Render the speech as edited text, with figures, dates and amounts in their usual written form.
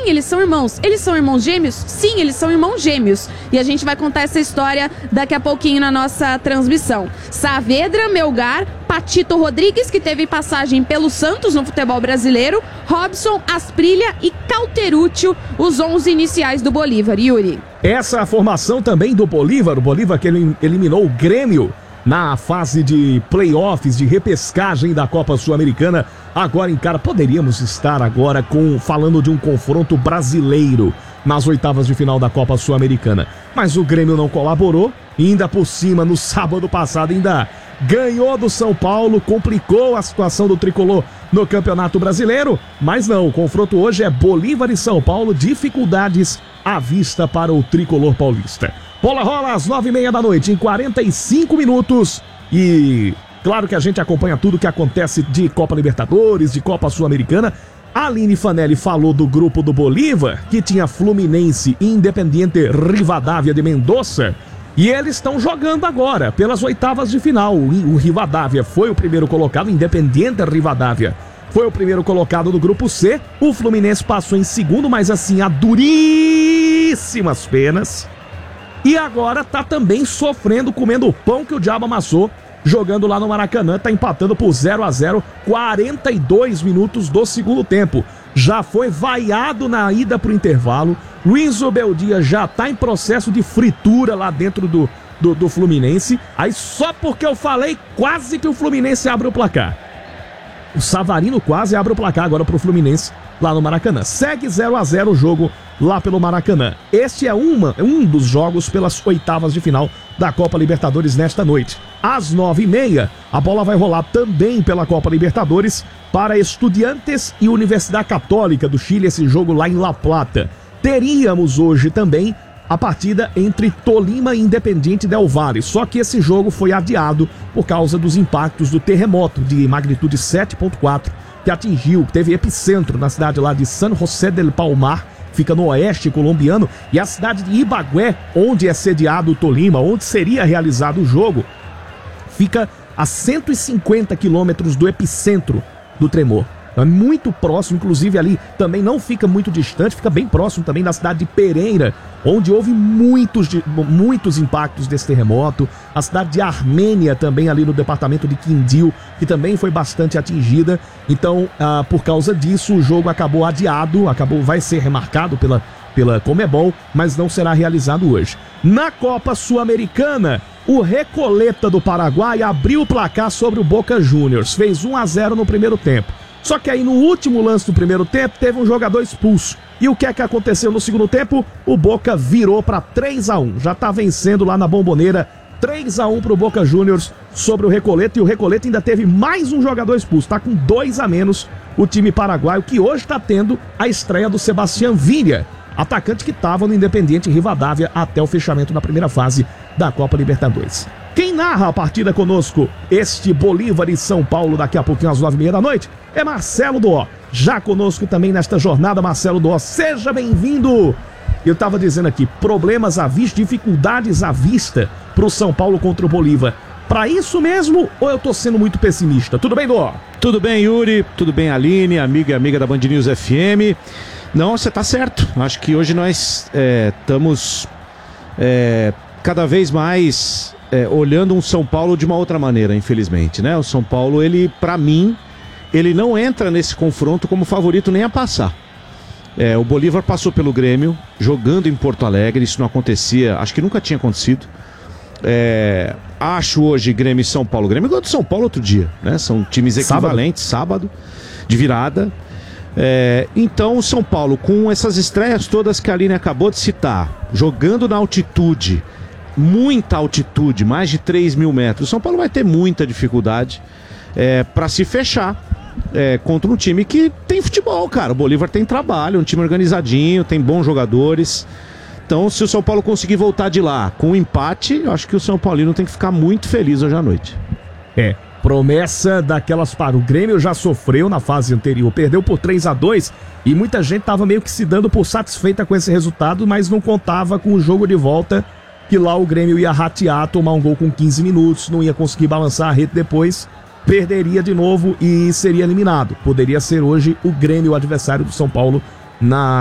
Sim, eles são irmãos. Eles são irmãos gêmeos? Sim, eles são irmãos gêmeos. E a gente vai contar essa história daqui a pouquinho na nossa transmissão. Saavedra, Melgar, Patito Rodrigues, que teve passagem pelo Santos no futebol brasileiro, Robson, Asprilha e Cauterúcio, os 11 iniciais do Bolívar. Yuri. Essa é a formação também do Bolívar, o Bolívar que ele eliminou o Grêmio na fase de playoffs, de repescagem da Copa Sul-Americana. Agora poderíamos estar agora falando de um confronto brasileiro nas oitavas de final da Copa Sul-Americana. Mas o Grêmio não colaborou e ainda por cima, no sábado passado, ainda ganhou do São Paulo, complicou a situação do tricolor no Campeonato Brasileiro. Mas não, o confronto hoje é Bolívar e São Paulo, dificuldades à vista para o tricolor paulista. Bola rola às 9h30 da noite, em 45 minutos. E claro que a gente acompanha tudo que acontece de Copa Libertadores, de Copa Sul-Americana. A Aline Fanelli falou do grupo do Bolívar, que tinha Fluminense e Independiente Rivadavia de Mendoza. E eles estão jogando agora pelas oitavas de final. O Rivadavia foi o primeiro colocado, Independiente Rivadavia foi o primeiro colocado do grupo C. O Fluminense passou em segundo, mas assim, a duríssimas penas. E agora tá também sofrendo, comendo o pão que o diabo amassou, jogando lá no Maracanã, tá empatando por 0-0, 42 minutos do segundo tempo. Já foi vaiado na ida pro intervalo. Luiz Obeldia já tá em processo de fritura lá dentro do Fluminense. Aí só porque eu falei, quase que o Fluminense abre o placar. O Savarino quase abre o placar agora pro Fluminense lá no Maracanã. Segue 0-0 o jogo lá pelo Maracanã. Este é um dos jogos pelas oitavas de final da Copa Libertadores nesta noite. Às 9h30, a bola vai rolar também pela Copa Libertadores para Estudiantes e Universidade Católica do Chile, esse jogo lá em La Plata. Teríamos hoje também a partida entre Tolima e Independiente Del Valle, só que esse jogo foi adiado por causa dos impactos do terremoto de magnitude 7.4 que teve epicentro na cidade lá de San José del Palmar, fica no oeste colombiano, e a cidade de Ibagué, onde é sediado o Tolima, onde seria realizado o jogo, fica a 150 quilômetros do epicentro do tremor. É muito próximo, inclusive ali também não fica muito distante, fica bem próximo também da cidade de Pereira, onde houve muitos impactos desse terremoto. A cidade de Armênia também ali no departamento de Quindío, que também foi bastante atingida. Então, por causa disso, o jogo acabou adiado, vai ser remarcado pela Conmebol, mas não será realizado hoje. Na Copa Sul-Americana, o Recoleta do Paraguai abriu o placar sobre o Boca Juniors, fez 1-0 no primeiro tempo. Só que aí no último lance do primeiro tempo teve um jogador expulso. E o que é que aconteceu no segundo tempo? O Boca virou para 3-1. Já tá vencendo lá na Bomboneira, 3-1 pro Boca Juniors sobre o Recoleta. E o Recoleta ainda teve mais um jogador expulso. Tá com 2 a menos o time paraguaio, que hoje tá tendo a estreia do Sebastián Villa, atacante que estava no Independiente Rivadavia até o fechamento da primeira fase da Copa Libertadores. Quem narra a partida conosco, este Bolívar e São Paulo, daqui a pouquinho às 9h30 da noite, é Marcelo Doó. Já conosco também nesta jornada, Marcelo Doó, seja bem-vindo. Eu estava dizendo aqui, problemas à vista, dificuldades à vista para o São Paulo contra o Bolívar. Para isso mesmo, ou eu tô sendo muito pessimista? Tudo bem, Doó? Tudo bem, Yuri, tudo bem, Aline, amiga e amiga da Band News FM. Não, você tá certo. Acho que hoje nós estamos cada vez mais olhando um São Paulo de uma outra maneira, infelizmente, né? O São Paulo, para mim, ele não entra nesse confronto como favorito nem a passar. O Bolívar passou pelo Grêmio, jogando em Porto Alegre, isso não acontecia, acho que nunca tinha acontecido. Acho hoje Grêmio e São Paulo. O Grêmio ganhou do São Paulo outro dia, né? São times equivalentes, sábado de virada. Então o São Paulo, com essas estreias todas que a Aline acabou de citar, jogando na altitude, muita altitude, mais de 3.000 metros, o São Paulo vai ter muita dificuldade para se fechar contra um time que tem futebol, cara. O Bolívar tem trabalho, um time organizadinho, tem bons jogadores. Então, se o São Paulo conseguir voltar de lá com um empate, eu acho que o São Paulino tem que ficar muito feliz hoje à noite. Promessa daquelas para o Grêmio já sofreu na fase anterior, perdeu por 3-2 e muita gente estava meio que se dando por satisfeita com esse resultado, mas não contava com o jogo de volta, que lá o Grêmio ia ratear, tomar um gol com 15 minutos, não ia conseguir balançar a rede depois, perderia de novo e seria eliminado. Poderia ser hoje o Grêmio o adversário do São Paulo na